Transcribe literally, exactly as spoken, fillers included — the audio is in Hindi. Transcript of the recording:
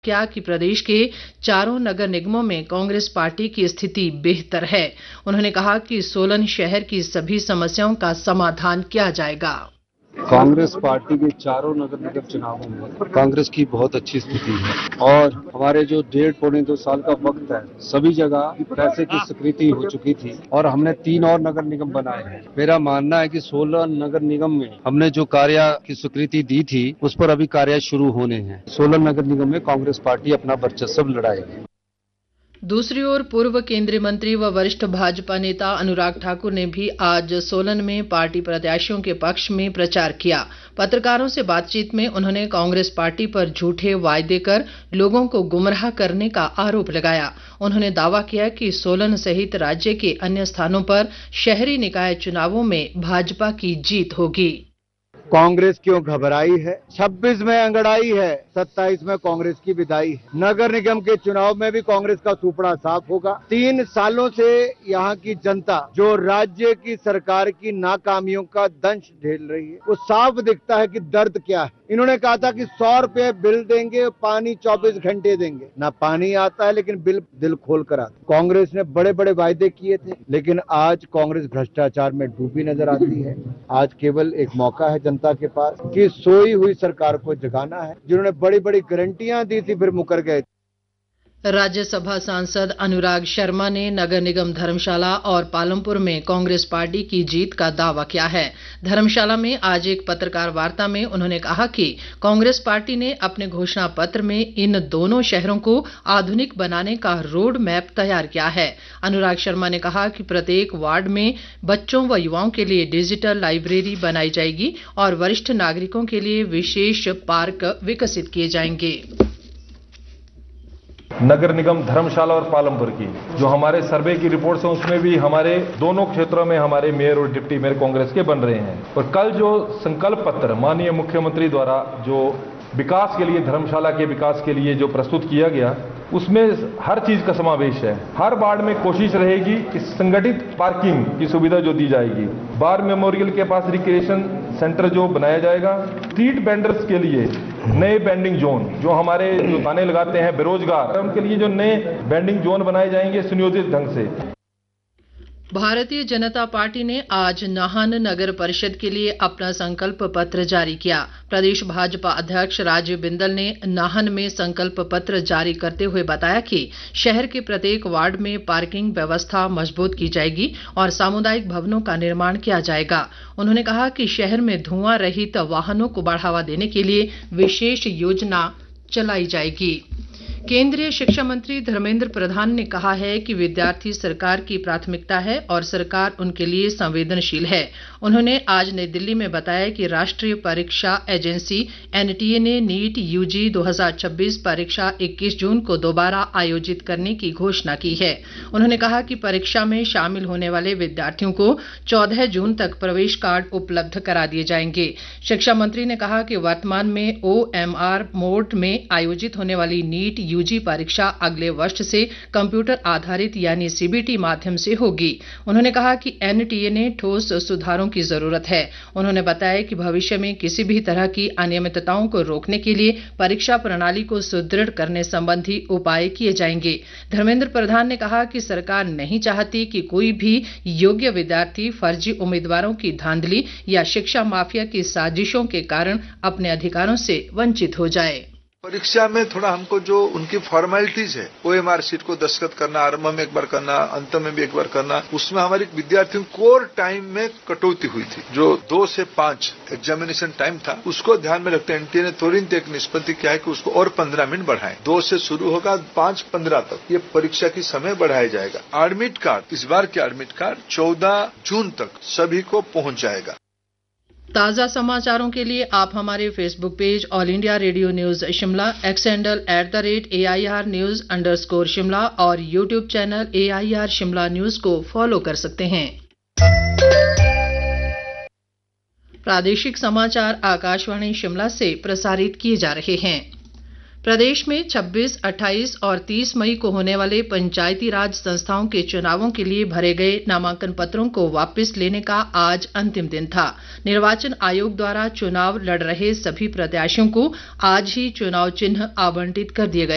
क्या कि प्रदेश के चारों नगर निगमों में कांग्रेस पार्टी की स्थिति बेहतर है। उन्होंने कहा कि सोलन शहर की सभी समस्याओं का समाधान किया जाएगा। कांग्रेस पार्टी के चारों नगर निगम चुनावों में कांग्रेस की बहुत अच्छी स्थिति है और हमारे जो डेढ़ पौने दो साल का वक्त है सभी जगह पैसे की स्वीकृति हो चुकी थी और हमने तीन और नगर निगम बनाए हैं। मेरा मानना है कि सोलह नगर निगम में हमने जो कार्य की स्वीकृति दी थी उस पर अभी कार्य शुरू होने हैं। सोलह नगर निगम में कांग्रेस पार्टी अपना वर्चस्व लड़ाएगी। दूसरी ओर पूर्व केंद्रीय मंत्री व वरिष्ठ भाजपा नेता अनुराग ठाकुर ने भी आज सोलन में पार्टी प्रत्याशियों के पक्ष में प्रचार किया। पत्रकारों से बातचीत में उन्होंने कांग्रेस पार्टी पर झूठे वायदे कर लोगों को गुमराह करने का आरोप लगाया। उन्होंने दावा किया कि सोलन सहित राज्य के अन्य स्थानों पर शहरी निकाय चुनावों में भाजपा की जीत होगी। कांग्रेस क्यों घबराई है? छब्बीस में अंगड़ाई है, सत्ताईस में कांग्रेस की विदाई है। नगर निगम के चुनाव में भी कांग्रेस का सुपड़ा साफ होगा। तीन सालों से यहाँ की जनता जो राज्य की सरकार की नाकामियों का दंश झेल रही है, वो साफ दिखता है कि दर्द क्या है। इन्होंने कहा था कि सौ रुपए बिल देंगे, पानी चौबीस घंटे देंगे। ना पानी आता है लेकिन बिल दिल खोल कर आता। कांग्रेस ने बड़े बड़े वायदे किए थे लेकिन आज कांग्रेस भ्रष्टाचार में डूबी नजर आती है। आज केवल एक मौका है जनता के पास कि सोई हुई सरकार को जगाना है। जिन्होंने बड़ी बड़ी गारंटियां दी थी फिर मुकर गए। राज्यसभा सांसद अनुराग शर्मा ने नगर निगम धर्मशाला और पालमपुर में कांग्रेस पार्टी की जीत का दावा किया है। धर्मशाला में आज एक पत्रकार वार्ता में उन्होंने कहा कि कांग्रेस पार्टी ने अपने घोषणा पत्र में इन दोनों शहरों को आधुनिक बनाने का रोड मैप तैयार किया है। अनुराग शर्मा ने कहा कि प्रत्येक वार्ड में बच्चों व युवाओं के लिए डिजिटल लाइब्रेरी बनाई जाएगी और वरिष्ठ नागरिकों के लिए विशेष पार्क विकसित किए जाएंगे। नगर निगम धर्मशाला और पालमपुर की जो हमारे सर्वे की रिपोर्ट्स हैं उसमें भी हमारे दोनों क्षेत्रों में हमारे मेयर और डिप्टी मेयर कांग्रेस के बन रहे हैं। और कल जो संकल्प पत्र माननीय मुख्यमंत्री द्वारा जो विकास के लिए धर्मशाला के विकास के लिए जो प्रस्तुत किया गया उसमें हर चीज का समावेश है। हर वार्ड में कोशिश रहेगी कि संगठित पार्किंग की सुविधा जो दी जाएगी, बार मेमोरियल के पास रिक्रिएशन सेंटर जो बनाया जाएगा, स्ट्रीट वेंडर्स के लिए नए बेंडिंग जोन जो हमारे जो दुकानें लगाते हैं बेरोजगार उनके लिए जो नए बेंडिंग जोन बनाए जाएंगे सुनियोजित ढंग से। भारतीय जनता पार्टी ने आज नाहन नगर परिषद के लिए अपना संकल्प पत्र जारी किया। प्रदेश भाजपा अध्यक्ष राजीव बिंदल ने नाहन में संकल्प पत्र जारी करते हुए बताया कि शहर के प्रत्येक वार्ड में पार्किंग व्यवस्था मजबूत की जाएगी और सामुदायिक भवनों का निर्माण किया जाएगा। उन्होंने कहा कि शहर में धुआं रहित वाहनों को बढ़ावा देने के लिए विशेष योजना चलाई जाएगी। केंद्रीय शिक्षा मंत्री धर्मेंद्र प्रधान ने कहा है कि विद्यार्थी सरकार की प्राथमिकता है और सरकार उनके लिए संवेदनशील है। उन्होंने आज नई दिल्ली में बताया कि राष्ट्रीय परीक्षा एजेंसी एनटीए ने नीट यूजी दो हज़ार छब्बीस परीक्षा इक्कीस जून को दोबारा आयोजित करने की घोषणा की है। उन्होंने कहा कि परीक्षा में शामिल होने वाले विद्यार्थियों को चौदह जून तक प्रवेश कार्ड उपलब्ध करा दिए जाएंगे। शिक्षा मंत्री ने कहा कि वर्तमान में ओएमआर मोड में आयोजित होने वाली नीट यूजी परीक्षा अगले वर्ष से कंप्यूटर आधारित यानी सीबीटी माध्यम से होगी। उन्होंने कहा कि एनटीए ने ठोस सुधारों की जरूरत है। उन्होंने बताया कि भविष्य में किसी भी तरह की अनियमितताओं को रोकने के लिए परीक्षा प्रणाली को सुदृढ़ करने संबंधी उपाय किए जाएंगे। धर्मेंद्र प्रधान ने कहा कि सरकार नहीं चाहती कि कोई भी योग्य विद्यार्थी फर्जी उम्मीदवारों की धांधली या शिक्षा माफिया की साजिशों के कारण अपने अधिकारों से वंचित हो जाए। परीक्षा में थोड़ा हमको जो उनकी फॉर्मेलिटीज है, ओएमआर शीट को दस्तखत करना, आरंभ में एक बार करना, अंत में भी एक बार करना, उसमें हमारे विद्यार्थियों कोर टाइम में कटौती हुई थी। जो दो से पांच एग्जामिनेशन टाइम था उसको ध्यान में रखते एनटीए ने तुरंत एक निष्पत्ति किया है कि उसको और पंद्रह मिनट बढ़ाएं। दो से शुरू होगा पांच पंद्रह तक ये परीक्षा की समय बढ़ाया जाएगा। एडमिट कार्ड, इस बार के एडमिट कार्ड चौदह जून तक सभी को पहुंच जाएगा। ताज़ा समाचारों के लिए आप हमारे Facebook page all India radio news Shimla, x handle at the rate A I R news under score Shimla और YouTube channel A I R Shimla news को फॉलो कर सकते हैं। प्रादेशिक समाचार आकाशवाणी शिमला से प्रसारित किए जा रहे हैं। प्रदेश में छब्बीस, अट्ठाईस और तीस मई को होने वाले पंचायती राज संस्थाओं के चुनावों के लिए भरे गए नामांकन पत्रों को वापस लेने का आज अंतिम दिन था। निर्वाचन आयोग द्वारा चुनाव लड़ रहे सभी प्रत्याशियों को आज ही चुनाव चिन्ह आवंटित कर दिए गए।